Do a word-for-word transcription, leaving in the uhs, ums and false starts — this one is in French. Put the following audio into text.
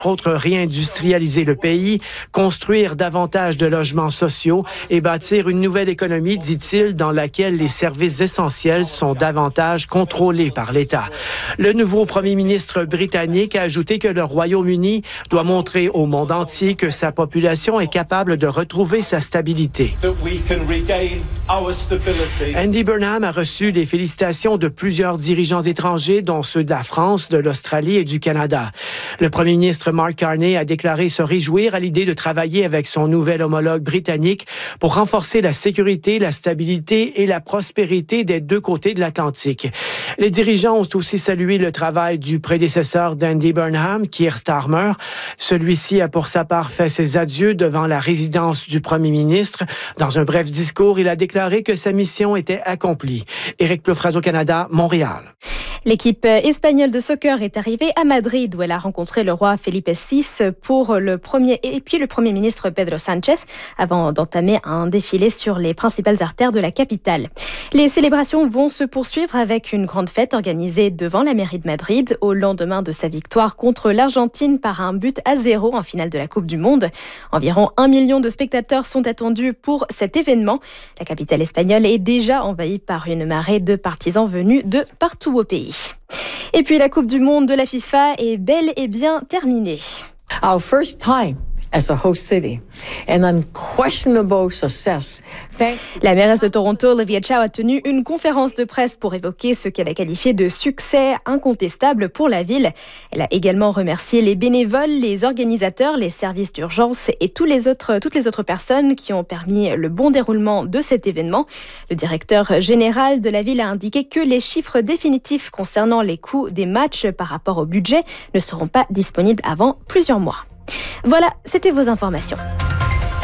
autres réindustrialiser le pays, construire davantage de logements sociaux et bâtir une nouvelle économie, dit-il, dans laquelle les services essentiels sont davantage contrôlés par l'État. Le nouveau premier ministre britannique a ajouté que le Royaume-Uni doit montrer au monde entier que sa population est capable de retrouver sa stabilité. Andy Burnham a reçu les félicitations de plusieurs dirigeants étrangers, dont ceux de la France, de l'Australie et du Canada. Le premier ministre Mark Carney a déclaré se réjouir à l'idée de travailler avec son nouvel homologue britannique pour renforcer la sécurité, la stabilité et la prospérité des deux côtés de l'Atlantique. Les dirigeants ont aussi salué le travail du prédécesseur d'Andy Burnham, Keir Starmer. Celui-ci a pour sa part fait ses adieux devant la résidence du premier ministre. Dans un bref discours, il a déclaré que sa mission était accomplie. Éric Plouffe, Radio-Canada, Montréal. L'équipe espagnole de soccer est arrivée à Madrid où elle a rencontré le roi Felipe six pour le premier et puis le premier ministre Pedro Sánchez avant d'entamer un défilé sur les principales artères de la capitale. Les célébrations vont se poursuivre avec une grande fête organisée devant la mairie de Madrid au lendemain de sa victoire contre l'Argentine par un but à zéro en finale de la Coupe du Monde. Environ un million de spectateurs sont attendus pour cet événement. La capitale espagnole est déjà envahie par une marée de partisans venus de partout au pays. Et puis la Coupe du Monde de la FIFA est bel et bien terminée. Our first time as a host city, an unquestionable success. La mairesse de Toronto, Olivia Chow, a tenu une conférence de presse pour évoquer ce qu'elle a qualifié de succès incontestable pour la ville. Elle a également remercié les bénévoles, les organisateurs, les services d'urgence et tous les autres, toutes les autres personnes qui ont permis le bon déroulement de cet événement. Le directeur général de la ville a indiqué que les chiffres définitifs concernant les coûts des matchs par rapport au budget ne seront pas disponibles avant plusieurs mois. Voilà, c'était vos informations.